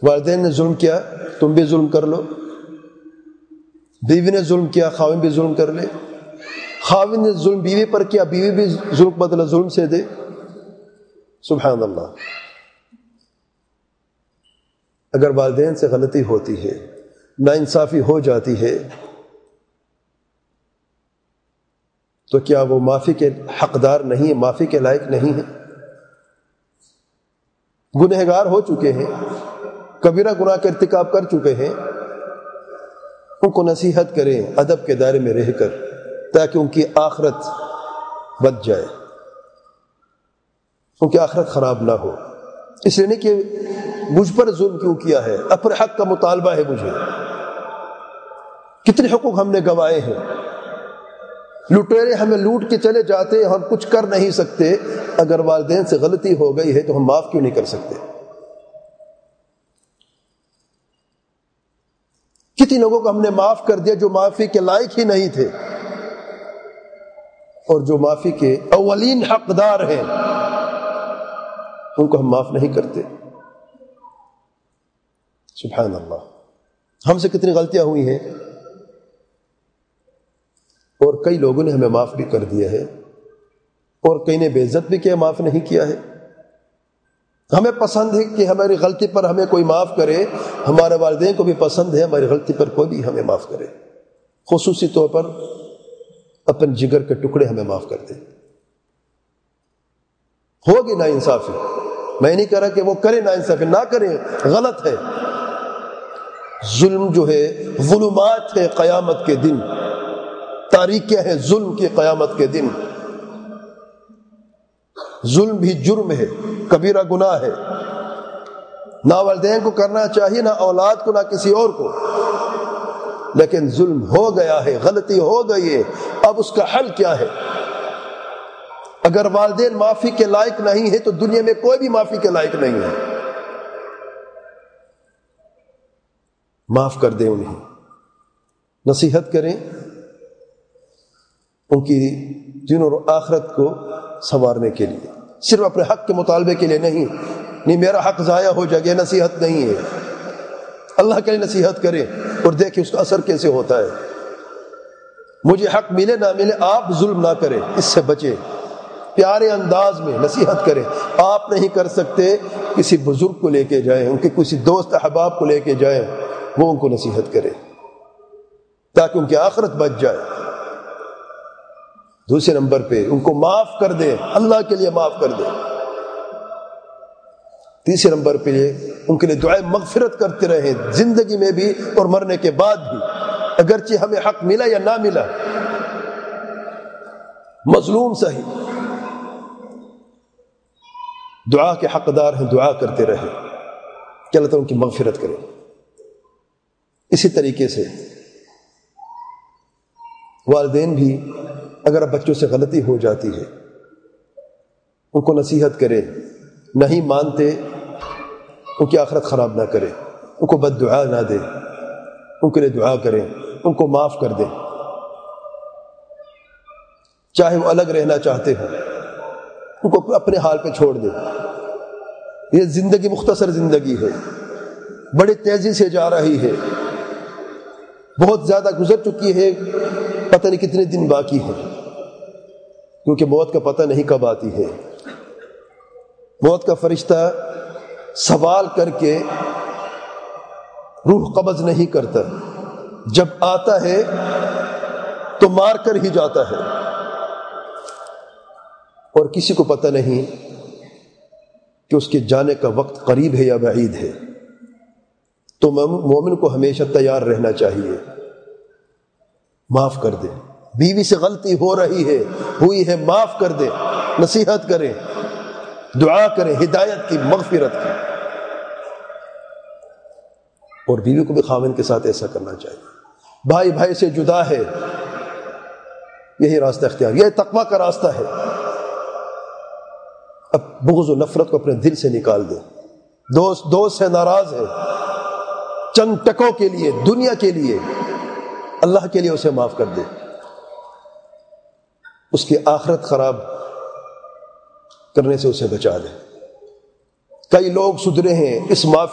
والدین نے ظلم کیا تم بھی ظلم کر لو، بیوی نے ظلم کیا خاوند بھی ظلم کر لے، خاوند نے ظلم بیوی پر کیا بیوی بھی ظلم بدلہ ظلم سے دے۔ سبحان اللہ۔ اگر والدین سے غلطی ہوتی ہے، ناانصافی ہو جاتی ہے، تو کیا وہ معافی کے حقدار نہیں ہے، معافی کے لائق نہیں ہے؟ گنہگار ہو چکے ہیں، کبیرہ گناہ کا ارتکاب کر چکے ہیں، ان کو نصیحت کریں ادب کے دائرے میں رہ کر، تاکہ ان کی آخرت بچ جائے، ان کی آخرت خراب نہ ہو۔ اس لیے نہیں کہ مجھ پر ظلم کیوں کیا ہے، اپنے حق کا مطالبہ ہے مجھے۔ کتنے حقوق ہم نے گنوائے ہیں، لٹیرے ہمیں لوٹ کے چلے جاتے ہیں، ہم کچھ کر نہیں سکتے۔ اگر والدین سے غلطی ہو گئی ہے تو ہم معاف کیوں نہیں کر سکتے؟ کتنے لوگوں کو ہم نے معاف کر دیا جو معافی کے لائق ہی نہیں تھے، اور جو معافی کے اولین حقدار ہیں ان کو ہم معاف نہیں کرتے۔ سبحان اللہ۔ ہم سے کتنی غلطیاں ہوئی ہیں، اور کئی لوگوں نے ہمیں معاف بھی کر دیا ہے، اور کئی نے بے عزت بھی کیا، معاف نہیں کیا ہے۔ ہمیں پسند ہے کہ ہماری غلطی پر ہمیں کوئی معاف کرے، ہمارے والدین کو بھی پسند ہے ہماری غلطی پر کوئی بھی ہمیں معاف کرے، خصوصی طور پر اپنے جگر کے ٹکڑے ہمیں معاف کر دیں۔ ہوگی نا انصافی، میں نہیں کہہ رہا کہ وہ کرے نا انصافی، نہ کرے، غلط ہے۔ ظلم جو ہے ظلمات ہے قیامت کے دن، تاریکیاں ہیں ظلم کی قیامت کے دن۔ ظلم بھی جرم ہے، کبیرہ گناہ ہے، نہ والدین کو کرنا چاہیے، نہ اولاد کو، نہ کسی اور کو، لیکن ظلم ہو گیا ہے، غلطی ہو گئی ہے، اب اس کا حل کیا ہے؟ اگر والدین معافی کے لائق نہیں ہے تو دنیا میں کوئی بھی معافی کے لائق نہیں ہے۔ معاف کر دیں انہیں، نصیحت کریں، ان کی دین اور آخرت کو سنوارنے کے لیے، صرف اپنے حق کے مطالبے کے لیے نہیں میرا حق ضائع ہو جائے گا، نصیحت نہیں ہے۔ اللہ کے لیے نصیحت کریں اور دیکھیں اس کا اثر کیسے ہوتا ہے۔ مجھے حق ملے نہ ملے، آپ ظلم نہ کریں، اس سے بچیں، پیارے انداز میں نصیحت کریں۔ آپ نہیں کر سکتے، کسی بزرگ کو لے کے جائیں، ان کے کسی دوست احباب کو لے کے جائیں، وہ ان کو نصیحت کریں تاکہ ان کی آخرت بچ جائے۔ دوسرے نمبر پہ ان کو معاف کر دیں، اللہ کے لیے معاف کر دیں۔ تیسرے نمبر پہ ان کے لیے دعائیں مغفرت کرتے رہیں، زندگی میں بھی اور مرنے کے بعد بھی، اگرچہ ہمیں حق ملا یا نہ ملا، مظلوم صحیح، دعا کے حقدار ہیں، دعا کرتے رہیں کہ اللہ تعالیٰ ان کی مغفرت کرے۔ اسی طریقے سے والدین بھی اگر بچوں سے غلطی ہو جاتی ہے ان کو نصیحت کریں، نہیں مانتے ان کی آخرت خراب نہ کرے، ان کو بد دعا نہ دے، ان کے لیے دعا کریں، ان کو معاف کر دیں، چاہے وہ الگ رہنا چاہتے ہوں ان کو اپنے حال پہ چھوڑ دیں۔ یہ زندگی مختصر زندگی ہے، بڑی تیزی سے جا رہی ہے، بہت زیادہ گزر چکی ہے، پتہ نہیں کتنے دن باقی ہے، کیونکہ موت کا پتہ نہیں کب آتی ہے۔ موت کا فرشتہ سوال کر کے روح قبض نہیں کرتا، جب آتا ہے تو مار کر ہی جاتا ہے، اور کسی کو پتہ نہیں کہ اس کے جانے کا وقت قریب ہے یا بعید ہے۔ تو مومن کو ہمیشہ تیار رہنا چاہیے، معاف کر دے۔ بیوی سے غلطی ہو رہی ہے، ہوئی ہے، معاف کر دے، نصیحت کریں، دعا کریں ہدایت کی، مغفرت کی۔ اور بیوی کو بھی خاوند کے ساتھ ایسا کرنا چاہیے۔ بھائی بھائی سے جدا ہے، یہی راستہ اختیار، یہ تقویٰ کا راستہ ہے۔ اب بغض و نفرت کو اپنے دل سے نکال دیں۔ دوست سے ناراض ہے، چند ٹکوں کے لیے، دنیا کے لیے، اللہ کے لیے اسے معاف کر دے، اس کی آخرت خراب کرنے سے اسے بچا دے۔ کئی لوگ سدھرے ہیں اس معافی